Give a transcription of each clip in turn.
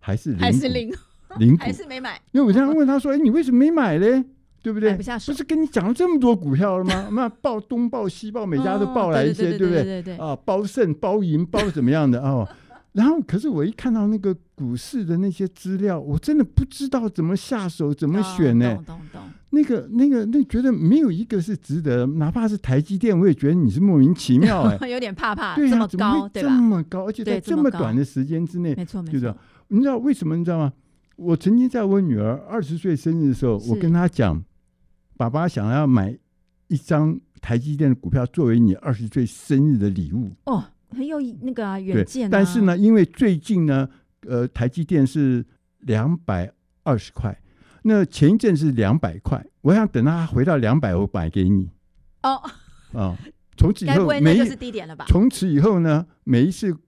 还是零？ 还是零零股还是没买？ 因为我这样问他说：“你为什么没买嘞？对不对？ 买不下手， 不是跟你讲了这么多股票了吗？那报东报西报，每家都报来一些，对不对？ 对啊，包胜包赢包怎么样的哦。然后，可是我一看到那个股市的那些资料，我真的不知道怎么下手，怎么选呢？ 懂。 那觉得没有一个是值得，哪怕是台积电，我也觉得你是莫名其妙有点怕， 对啊， 这么高， 对吧？这么高，而且在这么短的时间之内， 没错。 你知道为什么？你知道吗？我曾经在我女儿20岁生日的时候，我跟她讲，爸爸想要买一张台积电的股票作为你20岁生日的礼物。 哦，很有那个远见。 但是呢，因为最近呢，台积电是220块，那前一阵是200块，我想等它回到200，我买给你。从此以后该不会那就是低点了吧？ 从此以后呢，每一次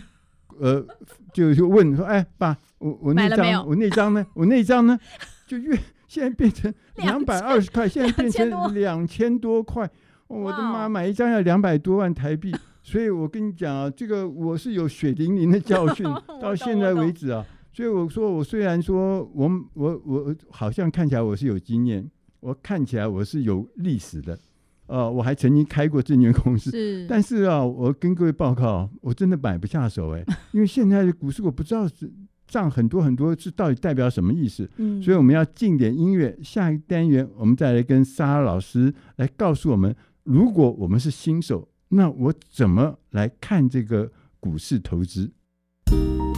就问说：“哎，爸，我那张，我那张呢？就现在变成220块，现在变成2000多块。我的妈，买一张要200多万台币。所以我跟你讲啊，这个我是有血淋淋的教训，到现在为止啊。所以我说，我虽然说我好像看起来我是有经验，我看起来我是有历史的。”我还曾经开过证券公司，但是啊，我跟各位报告，我真的买不下手因为现在的股市我不知道涨很多很多是到底代表什么意思。所以我们要进点音乐，下一单元我们再来跟莎拉老师来告诉我们，如果我们是新手，那我怎么来看这个股市投资？